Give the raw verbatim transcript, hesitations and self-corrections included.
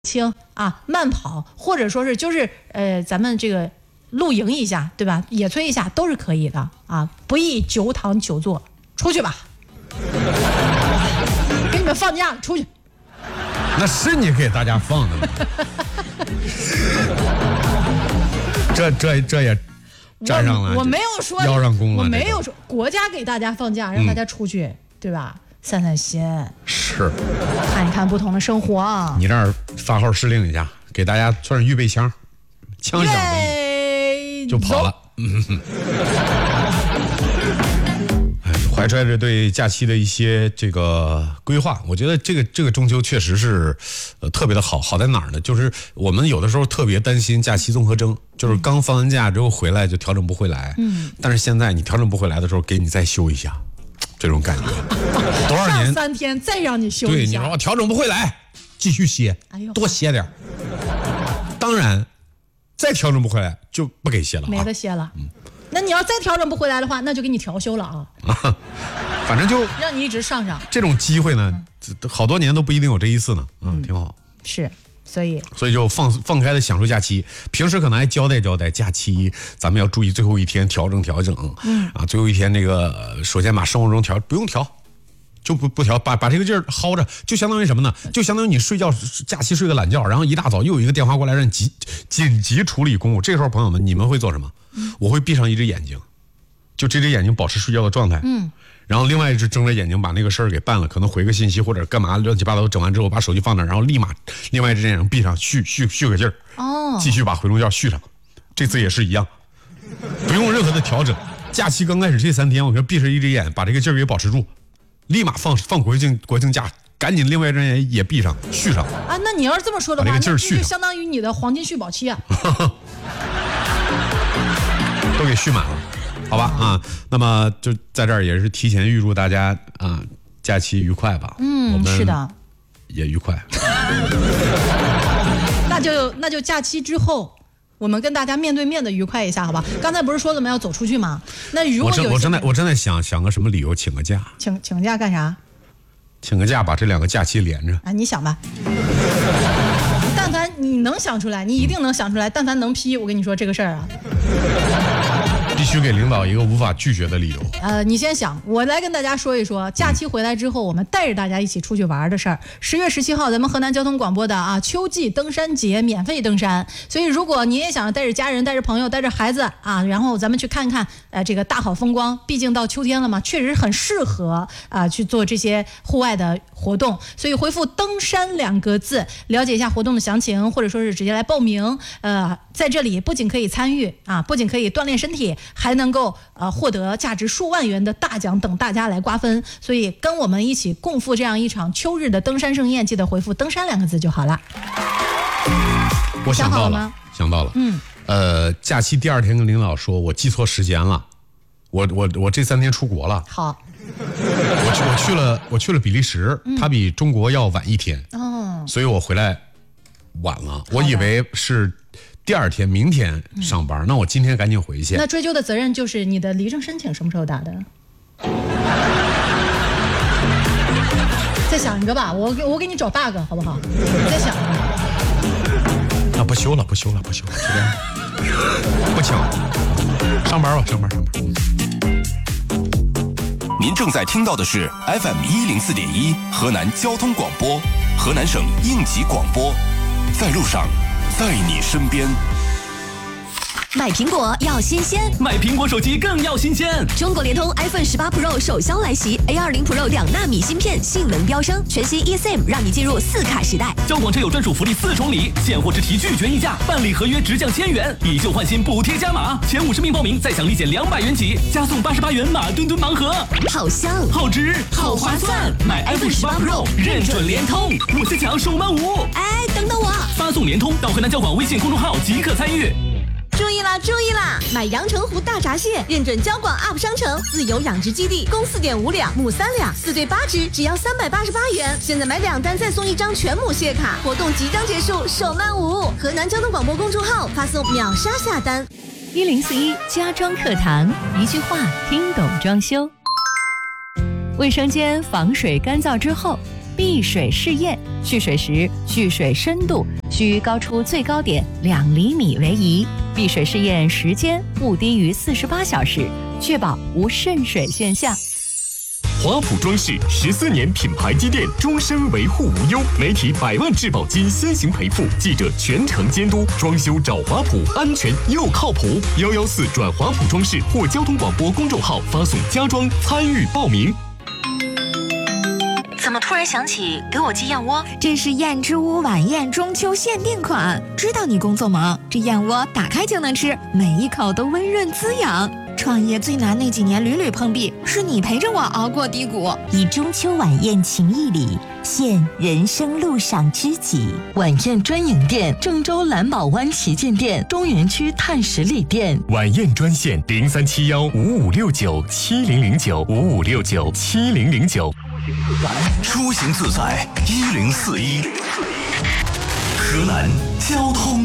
轻啊，慢跑，或者说是就是呃，咱们这个露营一下，对吧？野炊一下都是可以的啊，不宜久躺久坐，出去吧，给你们放假，出去。 那是你给大家放的吗？这这这也沾上了， 我, 我没有说要上功了， 我没有说国家给大家放假，让大家出去，嗯、对吧？散散心， 是看一看不同的生活。 你这儿发号施令一下，给大家算是预备枪，枪响就跑了。嗯，哎，怀揣着对假期的一些这个规划，我觉得这个这个中秋确实是呃特别的好。好在哪儿呢？就是我们有的时候特别担心假期综合征，就是刚放完假之后回来就调整不回来。嗯，但是现在你调整不回来的时候，给你再休一下。这种感觉，多少年三天再让你休一下， 对，你说我调整不回来，继续歇，哎呦，多歇点。当然，再调整不回来就不给歇了、啊， 没得歇了。嗯，那你要再调整不回来的话，那就给你调休了啊。 啊，反正就让你一直上上。 这种机会呢，嗯、好多年都不一定有这一次呢。嗯，嗯挺好。 是。所以， 所以就放放开的享受假期。平时可能还交代交代，假期咱们要注意最后一天调整调整。嗯啊，最后一天那个，首先把生活中调不用调，就不不调，把把这个劲儿薅着，就相当于什么呢？就相当于你睡觉假期睡个懒觉，然后一大早又有一个电话过来让你急紧急处理公务。这时候朋友们，你们会做什么？嗯、我会闭上一只眼睛，就这只眼睛保持睡觉的状态。嗯。然后另外一只睁着眼睛把那个事儿给办了，可能回个信息或者干嘛乱七八糟，整完之后把手机放那，然后立马另外一只眼睛闭上，续续续个劲儿，哦，继续把回笼觉续上。这次也是一样，不用任何的调整。假期刚开始这三天，我就闭上一只眼，把这个劲儿给保持住，立马放放国庆国庆假，赶紧另外一只眼也闭上续上。 啊，那你要是这么说的话，那就相当于你的黄金续保期啊， 都给续满了。好吧啊，那么就在这儿也是提前预祝大家啊假期愉快吧。 嗯， 我们是的， 也愉快。 那就那就假期之后，我们跟大家面对面的愉快一下，好吧？刚才不是说了吗？要走出去吗？那如果有我正在我正在想想个什么理由请个假， 请请个假干啥？ 请个假把这两个假期连着。 啊，你想吧。但凡你能想出来，你一定能想出来。但凡能批，我跟你说这个事儿啊。 必须给领导一个无法拒绝的理由。 呃，你先想，我来跟大家说一说，假期回来之后，我们带着大家一起出去玩的事儿。十月十七号，咱们河南交通广播的啊秋季登山节免费登山，所以如果你也想带着家人、带着朋友、带着孩子啊，然后咱们去看看呃这个大好风光，毕竟到秋天了嘛，确实很适合啊去做这些户外的活动。所以回复登山两个字，了解一下活动的详情，或者说是直接来报名。呃，在这里不仅可以参与啊，不仅可以锻炼身体，还能够呃获得价值数万元的大奖等大家来瓜分，所以跟我们一起共赴这样一场秋日的登山盛宴，记得回复登山两个字就好了。 我想到了，想到了，嗯，呃，假期第二天跟领导说，我记错时间了，我我我这三天出国了。 好， 我去我去了我去了比利时，嗯、它比中国要晚一天，哦，所以我回来晚了，我以为是。第二天，明天上班、嗯，那我今天赶紧回去。 那追究的责任就是你的离证申请什么时候打的？再想一个吧，我给我给你找 bug 好不好？你再想一个。 啊，不修了，不修了，不修了，就这样，不抢，上班吧，上班，上班。 您正在听到的是 F M 一零四点一河南交通广播，河南省应急广播，在路上。在你身边， 买苹果要新鲜， 买苹果手机更要新鲜。 中国联通 iPhone 十八 Pro 首销来袭 ，A 二十 Pro 两纳米芯片性能飙升，全新 eSIM 让你进入四卡时代。 交广车友专属福利四重礼，现货直提拒绝议价，办理合约直降千元，以旧换新补贴加码，前五十名报名再享立减两百元起，加送八十八元马墩墩盲盒， 好香， 好值，好划算。买 iPhone 十八 Pro 认准联通，我先抢手慢无。 哎，等等我， 发送联通到河南交广微信公众号即可参与。 注意啦，注意啦！买阳澄湖大闸蟹，认准交广 U P 商城自由养殖基地，公四点五两，母三两，四对八只，只要三百八十八元。现在买两单再送一张全母蟹卡，活动即将结束，手慢无。河南交通广播公众号发送秒杀下单。 一零四一家装课堂，一句话听懂装修。卫生间防水干燥之后， 避水试验，蓄水时蓄水深度需高出最高点两厘米为宜，避水试验时间不低于四十八小时，确保无渗水现象。 华普装饰十四年品牌积淀，终身维护无忧，媒体百万质保金先行赔付，记者全程监督，装修找华普，安全又靠谱。幺幺四转华普装饰或交通广播公众号发送家装参与报名。 怎么突然想起给我寄燕窝？ 这是燕之屋晚宴中秋限定款，知道你工作忙，这燕窝打开就能吃，每一口都温润滋养。创业最难那几年屡屡碰壁，是你陪着我熬过低谷。 以中秋晚宴情谊礼，献人生路上知己。晚宴专营店：郑州蓝宝湾旗舰店、东园区碳十里店。 晚宴专线：零三七幺五五六九七零零九五五六九七零零九。 出行自在一零四一，河南交通。